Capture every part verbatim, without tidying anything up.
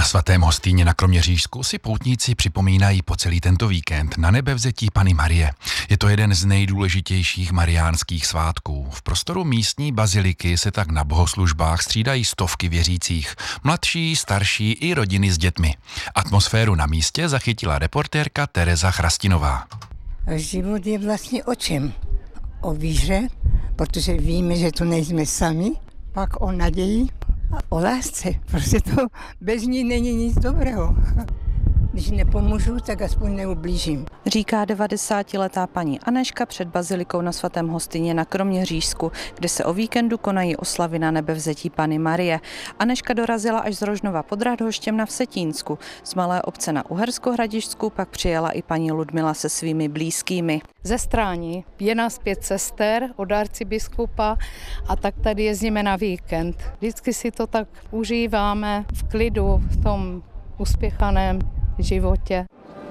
Svatém Hostýně na Kroměřížsku si poutníci připomínají po celý tento víkend na nebevzetí Panny Marie. Je to jeden z nejdůležitějších mariánských svátků. V prostoru místní baziliky se tak na bohoslužbách střídají stovky věřících, mladší, starší i rodiny s dětmi. Atmosféru na místě zachytila reportérka Tereza Chrastinová. Život je vlastně o čem? O víře, protože víme, že tu nejsme sami, pak o naději a o lásce, protože to bez ní není nic dobrého. Když nepomůžu, tak aspoň neublížím. Říká devadesátiletá paní Aneška před bazilikou na Svatém Hostýně na Kroměřížsku, kde se o víkendu konají oslavy na nebevzetí Panny Marie. Aneška dorazila až z Rožnova pod Radhoštěm na Vsetínsku. Z malé obce na Uhersko-Hradišťsku pak přijela i paní Ludmila se svými blízkými. Ze Stráni je nás pět sester od arcibiskupa a tak tady jezdíme na víkend. Vždycky si to tak užíváme v klidu, v tom uspěchaném životě.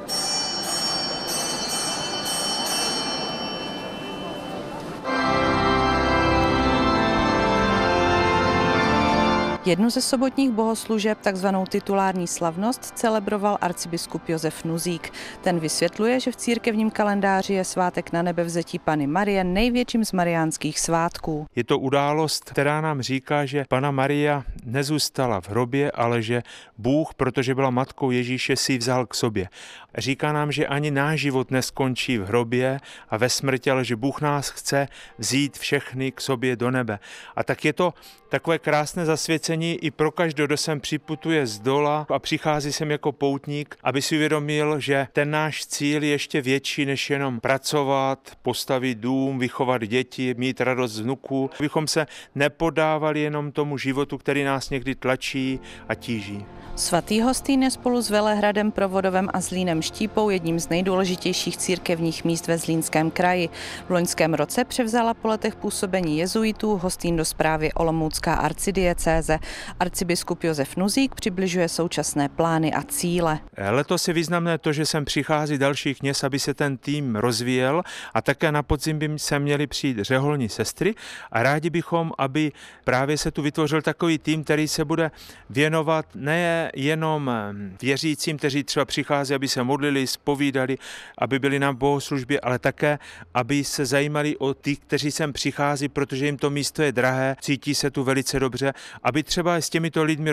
Jednu ze sobotních bohoslužeb, takzvanou titulární slavnost, celebroval arcibiskup Josef Nuzík. Ten vysvětluje, že v církevním kalendáři je svátek na nebevzetí Panny Marie největším z mariánských svátků. Je to událost, která nám říká, že Panna Maria nezůstala v hrobě, ale že Bůh, protože byla matkou Ježíše, si ji vzal k sobě. Říká nám, že ani náš život neskončí v hrobě a ve smrti, ale že Bůh nás chce vzít všechny k sobě do nebe. A tak je to takové krásné zasvěcení i pro každého, kdo sem připutuje z dola a přichází sem jako poutník, aby si uvědomil, že ten náš cíl je ještě větší, než jenom pracovat, postavit dům, vychovat děti, mít radost z vnuků. Abychom se nepodávali jenom tomu životu, který nás někdy tlačí a tíží. Svatý Hostýn je spolu s Velehradem, Provodovem a Zlínem Štípou jedním z nejdůležitějších církevních míst ve Zlínském kraji. V loňském roce převzala po letech působení jezuitů Hostýn do správy olomoucká arcidiecéze. Arcibiskup Josef Nuzík přibližuje současné plány a cíle. Letos je významné to, že sem přichází další kněz, aby se ten tým rozvíjel, a také na podzim by se měli přijít řeholní sestry a rádi bychom, aby právě se tu vytvořil takový tým, který se bude věnovat ne jenom věřícím, kteří třeba přichází, aby se modlili, zpovídali, aby byli na bohoslužbě, ale také, aby se zajímali o ty, kteří sem přichází, protože jim to místo je drahé, cítí se tu velice dobře, aby třeba s těmito lidmi